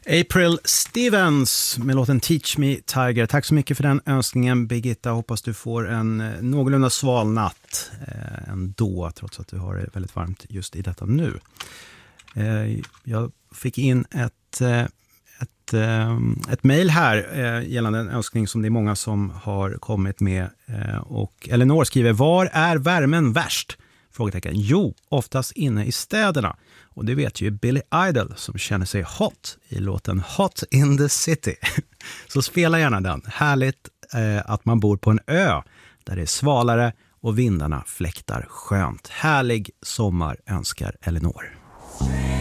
April Stevens med låten Teach Me Tiger. Tack så mycket för den önskningen, Birgitta. Hoppas du får en någorlunda sval natt ändå, trots att du har det väldigt varmt just i detta nu. Jag fick in ett mejl här gällande en önskning som det är många som har kommit med. Och Eleanor skriver: var är värmen värst? Frågetecken. Jo, oftast inne i städerna. Och det vet ju Billy Idol som känner sig hot i låten Hot in the City. Så spela gärna den. Härligt att man bor på en ö där det är svalare och vindarna fläktar skönt. Härlig sommar önskar Eleanor.